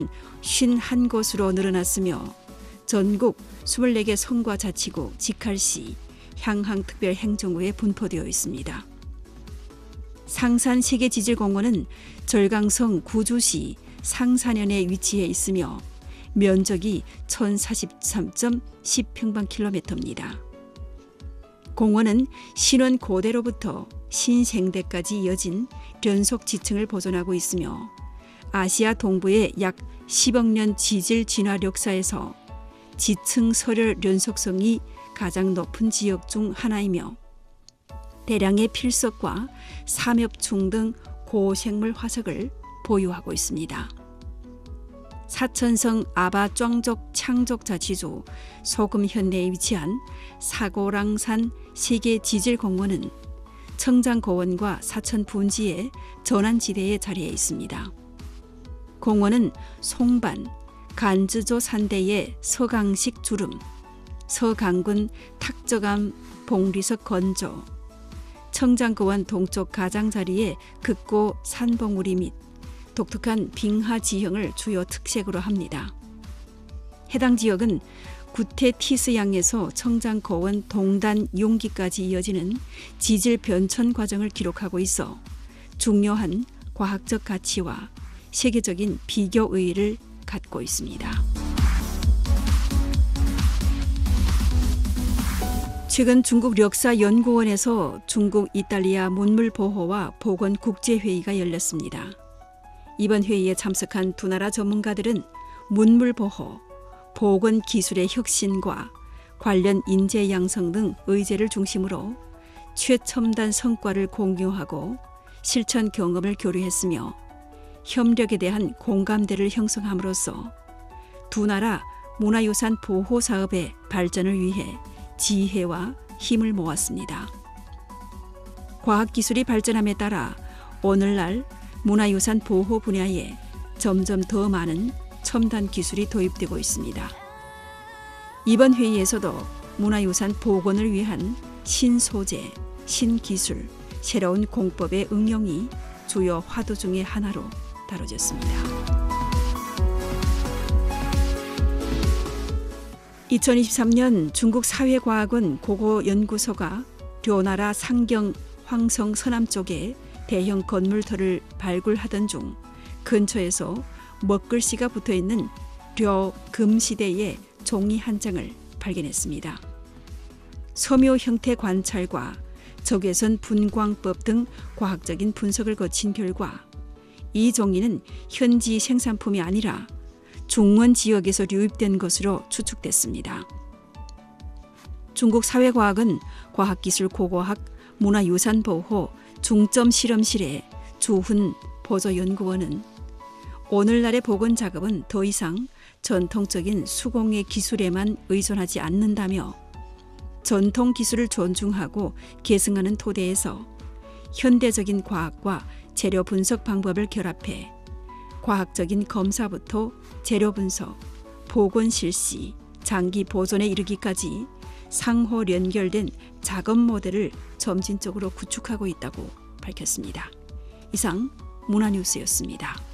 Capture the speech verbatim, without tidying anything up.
오십일 곳으로 늘어났으며 전국 이십사 개 성과 자치구, 직할시, 향항특별행정구에 분포되어 있습니다. 상산 세계지질공원은 절강성 구주시 상산현에 위치해 있으며 면적이 천사십삼 점 십 평방킬로미터입니다. 공원은 신원 고대로부터 신생대까지 이어진 연속 지층을 보존하고 있으며 아시아 동부의 약 십억 년 지질 진화 역사에서 지층 설열 연속성이 가장 높은 지역 중 하나이며 대량의 필석과 삼엽충 등 고생물 화석을 보유하고 있습니다. 사천성 아바 庄족 창족자치주 소금현내에 위치한 사고랑산 세계지질공원은 청장고원과 사천 분지의 전환지대에 자리해 있습니다. 공원은 송반, 간즈조 산대의 서강식 주름, 서강군 탁저감 봉리석 건조, 청장고원 동쪽 가장자리에 극고 산봉우리 및 독특한 빙하 지형을 주요 특색으로 합니다. 해당 지역은 구태티스양에서 청장고원 동단 용기까지 이어지는 지질 변천 과정을 기록하고 있어 중요한 과학적 가치와 세계적인 비교 의의를 갖고 있습니다. 최근 중국 역사연구원에서 중국 이탈리아 문물보호와 보건국제회의가 열렸습니다. 이번 회의에 참석한 두 나라 전문가들은 문물보호, 보건기술의 혁신과 관련 인재 양성 등 의제를 중심으로 최첨단 성과를 공유하고 실천 경험을 교류했으며 협력에 대한 공감대를 형성함으로써 두 나라 문화유산 보호 사업의 발전을 위해 지혜와 힘을 모았습니다. 과학기술이 발전함에 따라 오늘날 문화유산 보호 분야에 점점 더 많은 첨단 기술이 도입되고 있습니다. 이번 회의에서도 문화유산 복원을 위한 신소재, 신기술, 새로운 공법의 응용이 주요 화두 중의 하나로 다뤄졌습니다. 이천이십삼 년 중국 사회과학원 고고연구소가 료나라 상경 황성 서남 쪽에 대형 건물터를 발굴하던 중 근처에서 먹글씨가 붙어있는 료 금시대의 종이 한 장을 발견했습니다. 섬유 형태 관찰과 적외선 분광법 등 과학적인 분석을 거친 결과 이 종이는 현지 생산품이 아니라 중원 지역에서 유입된 것으로 추측됐습니다. 중국 사회과학은 과학기술 고고학 문화유산보호 중점실험실의 주훈 보조연구원은 오늘날의 복원 작업은 더 이상 전통적인 수공예 기술에만 의존하지 않는다며 전통 기술을 존중하고 계승하는 토대에서 현대적인 과학과 재료 분석 방법을 결합해 과학적인 검사부터 재료 분석, 복원 실시, 장기 보존에 이르기까지 상호 연결된 작업 모델을 점진적으로 구축하고 있다고 밝혔습니다. 이상 문화뉴스였습니다.